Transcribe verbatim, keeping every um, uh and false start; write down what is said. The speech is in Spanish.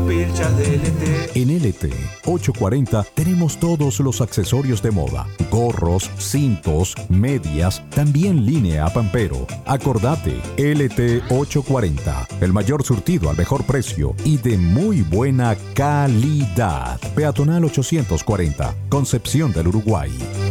pilchas de L T. En L T ochocientos cuarenta tenemos todos los accesorios de moda, gorros, cintos, medias, también línea Pampero. Acordate, L T ochocientos cuarenta, el mayor surtido al mejor precio y de muy buena calidad. Peatonal ochocientos cuarenta, Concepción del Uruguay.